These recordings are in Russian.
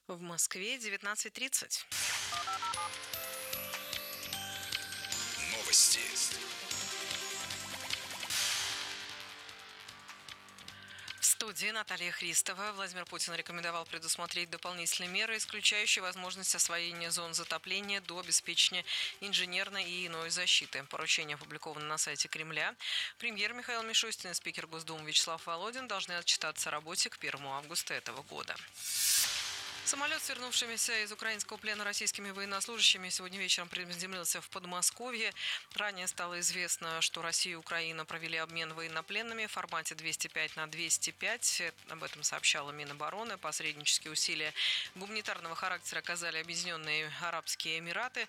В Москве 19:30. Новости. В студии Наталья Христова. Владимир Путин рекомендовал предусмотреть дополнительные меры, исключающие возможность освоения зон затопления до обеспечения инженерной и иной защиты. Поручение опубликовано на сайте Кремля. Премьер Михаил Мишустин и спикер Госдумы Вячеслав Володин должны отчитаться о работе к 1 августа этого года. Самолет с вернувшимися из украинского плена российскими военнослужащими сегодня вечером приземлился в Подмосковье. Ранее стало известно, что Россия и Украина провели обмен военнопленными в формате 205/205. Об этом сообщала Минобороны. Посреднические усилия гуманитарного характера оказали Объединенные Арабские Эмираты.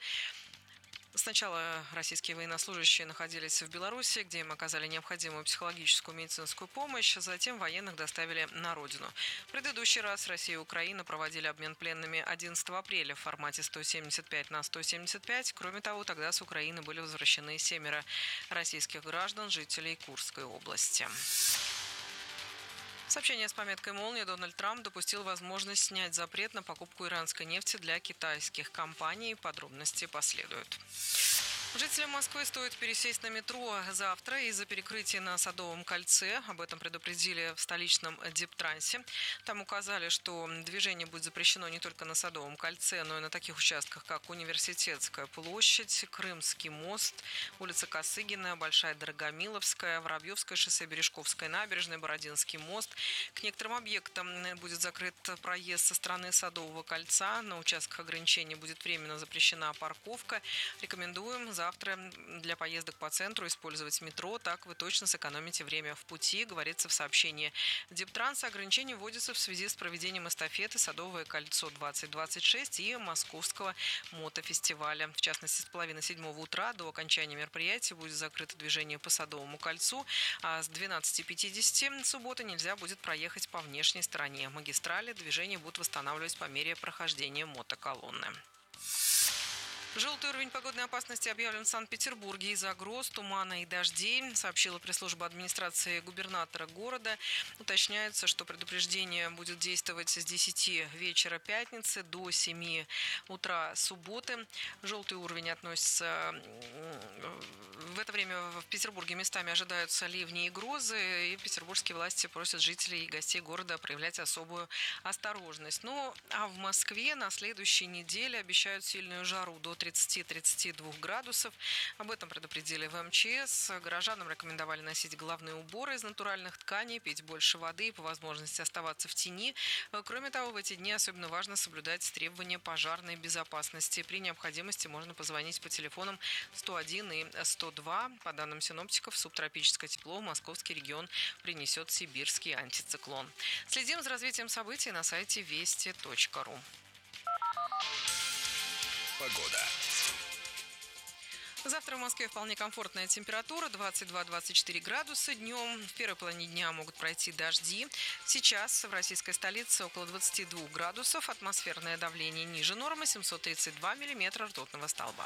Сначала российские военнослужащие находились в Беларуси, где им оказали необходимую психологическую и медицинскую помощь, затем военных доставили на родину. В предыдущий раз Россия и Украина проводили обмен пленными 11 апреля в формате 175/175. Кроме того, тогда с Украины были возвращены 7 российских граждан, жителей Курской области. Сообщение с пометкой «Молния». Дональд Трамп допустил возможность снять запрет на покупку иранской нефти для китайских компаний. Подробности последуют. Жителям Москвы стоит пересесть на метро завтра из-за перекрытия на Садовом кольце. Об этом предупредили в столичном Дептрансе. Там указали, что движение будет запрещено не только на Садовом кольце, но и на таких участках, как Университетская площадь, Крымский мост, улица Косыгина, Большая Дорогомиловская, Воробьевское шоссе, Бережковская набережная, Бородинский мост. К некоторым объектам будет закрыт проезд со стороны Садового кольца. На участках ограничений будет временно запрещена парковка. Рекомендуем завтра для поездок по центру использовать метро, так вы точно сэкономите время в пути, говорится в сообщении Дептранса. Ограничения вводятся в связи с проведением эстафеты «Садовое кольцо-2026» и Московского мотофестиваля. В частности, с половины 7 утра до окончания мероприятия будет закрыто движение по Садовому кольцу, а с 12:50 субботы нельзя будет проехать по внешней стороне магистрали. Движение будут восстанавливать по мере прохождения мотоколонны. Желтый уровень погодной опасности объявлен в Санкт-Петербурге из-за гроз, тумана и дождей, сообщила пресс-служба администрации губернатора города. Уточняется, что предупреждение будет действовать с 10 вечера пятницы до 7 утра субботы. Желтый уровень относится... В это время в Петербурге местами ожидаются ливни и грозы, и петербургские власти просят жителей и гостей города проявлять особую осторожность. Ну, а в Москве на следующей неделе обещают сильную жару до 30-32 градусов. Об этом предупредили в МЧС. Горожанам рекомендовали носить головные уборы из натуральных тканей, пить больше воды и по возможности оставаться в тени. Кроме того, в эти дни особенно важно соблюдать требования пожарной безопасности. При необходимости можно позвонить по телефонам 101 и 102. По данным синоптиков, субтропическое тепло в московский регион принесет сибирский антициклон. Следим за развитием событий на сайте вести.ру. Погода. Завтра в Москве вполне комфортная температура, 22-24 градуса. Днем в первой половине дня могут пройти дожди. Сейчас в российской столице около 22 градусов. Атмосферное давление ниже нормы, 732 миллиметра ртутного столба.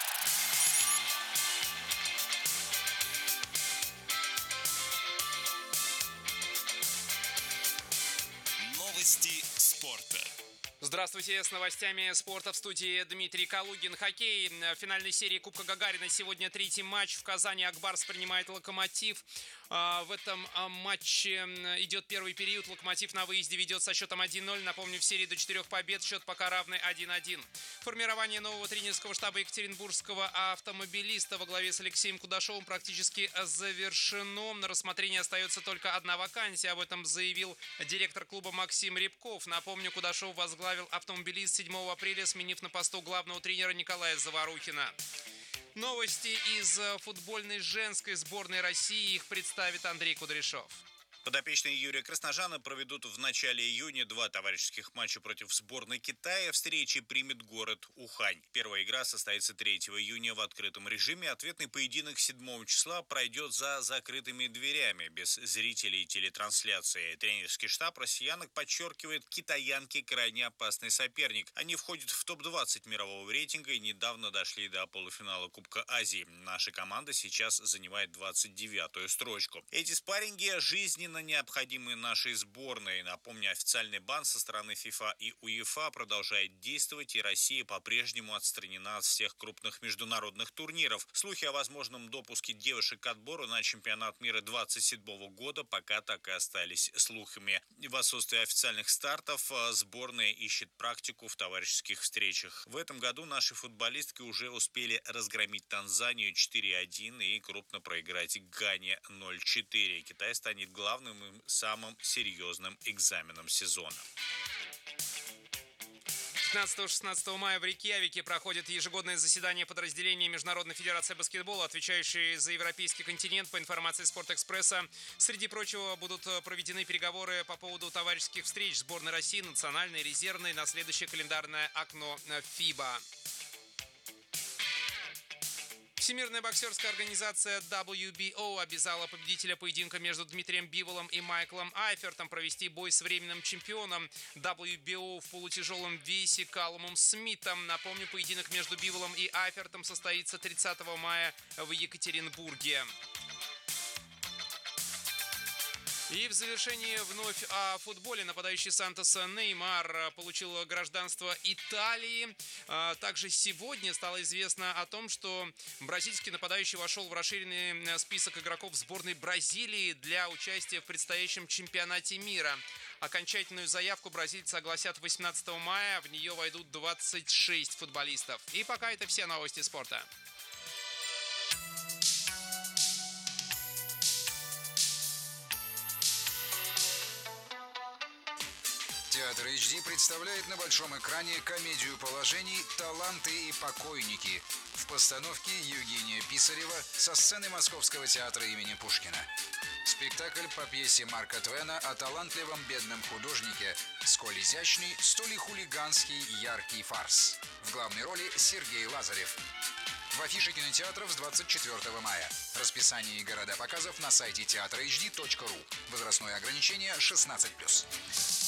Новости спорта. Здравствуйте, с новостями спорта в студии Дмитрий Калугин. Хоккей. В финальной серии Кубка Гагарина сегодня третий матч. В Казани Ак-Барс принимает Локомотив. В этом матче идет первый период. Локомотив на выезде ведет со счетом 1-0. Напомню, в серии до 4 побед счет пока равный 1-1. Формирование нового тренерского штаба екатеринбургского автомобилиста во главе с Алексеем Кудашовым практически завершено. На рассмотрении остается только одна вакансия. Об этом заявил директор клуба Максим Рябков. Напомню, Кудашов возглавил автомобилист 7 апреля, сменив на посту главного тренера Николая Заварухина. Новости из футбольной женской сборной России. Их представит Андрей Кудряшов. Подопечные Юрия Красножана проведут в начале июня 2 товарищеских матча против сборной Китая. Встречи примет город Ухань. Первая игра состоится 3 июня в открытом режиме. Ответный поединок 7 числа пройдет за закрытыми дверями, без зрителей и телетрансляции. Тренерский штаб россиянок подчеркивает, китаянки крайне опасный соперник. Они входят в топ-20 мирового рейтинга и недавно дошли до полуфинала Кубка Азии. Наша команда сейчас занимает 29-ю строчку. Эти спарринги жизненно жизненно необходимы нашей сборной. Напомню, официальный бан со стороны ФИФА и УЕФА продолжает действовать, и Россия по-прежнему отстранена от всех крупных международных турниров. Слухи о возможном допуске девушек к отбору на чемпионат мира 2027 года пока так и остались слухами. В отсутствие официальных стартов сборная ищет практику в товарищеских встречах. В этом году наши футболистки уже успели разгромить Танзанию 4-1 и крупно проиграть Гане 0-4. Китай станет главным и самым серьезным экзаменом сезона. 15-16 мая в Рейкьявике проходит ежегодное заседание подразделения Международной федерации баскетбола, отвечающей за европейский континент. По информации Спортэкспресса, среди прочего, будут проведены переговоры по поводу товарищеских встреч сборной России, национальной, резервной на следующее календарное окно ФИБА. Всемирная боксерская организация WBO обязала победителя поединка между Дмитрием Биволом и Майклом Айфертом провести бой с временным чемпионом WBO в полутяжелом весе Калумом Смитом. Напомню, поединок между Биволом и Айфертом состоится 30 мая в Екатеринбурге. И в завершении вновь о футболе. Нападающий Сантоса Неймар получил гражданство Италии. Также сегодня стало известно о том, что бразильский нападающий вошел в расширенный список игроков сборной Бразилии для участия в предстоящем чемпионате мира. Окончательную заявку бразильцы огласят 18 мая. В нее войдут 26 футболистов. И пока это все новости спорта. Театр HD представляет на большом экране комедию положений «Таланты и покойники» в постановке Евгения Писарева со сцены Московского театра имени Пушкина. Спектакль по пьесе Марка Твена о талантливом бедном художнике, сколь изящный, столь и хулиганский яркий фарс. В главной роли Сергей Лазарев. В афише кинотеатров с 24 мая. Расписание и города показов на сайте teatrhd.ru. Возрастное ограничение 16+.